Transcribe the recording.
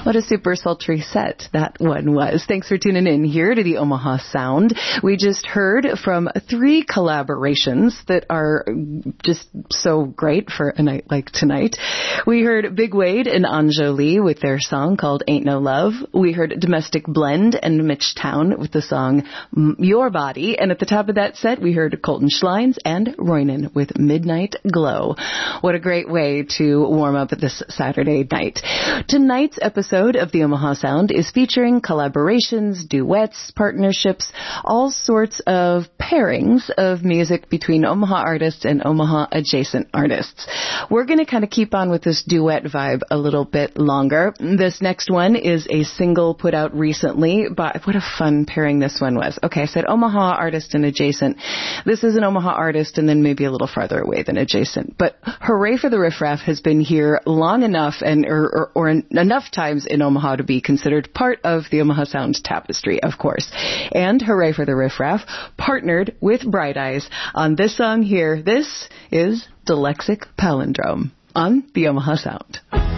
What a super sultry set that one was. Thanks for tuning in here to the Omaha Sound. We just heard from 3 collaborations that are just so great for a night like tonight. We heard Big Wade and Anjo Lee with their song called Ain't No Love. We heard Domestic Blend and Mitch Town with the song Your Body. And at the top of that set, we heard Colton Schleins and Roynan with Midnight Glow. What a great way to warm up this Saturday night. Tonight's episode of the Omaha Sound is featuring collaborations, duets, partnerships, all sorts of pairings of music between Omaha artists and Omaha adjacent artists. We're going to kind of keep on with this duet vibe a little bit longer. This next one is a single put out recently, but what a fun pairing this one was. Okay, I said Omaha artist and adjacent. This is an Omaha artist and then maybe a little farther away than adjacent. But Hooray for the Riff Raff has been here long enough and or enough times in Omaha to be considered part of the Omaha Sound tapestry, of course. And Hooray for the Riff Raff partnered with Bright Eyes on this song here. This is Dyslexic Palindrome on the Omaha Sound.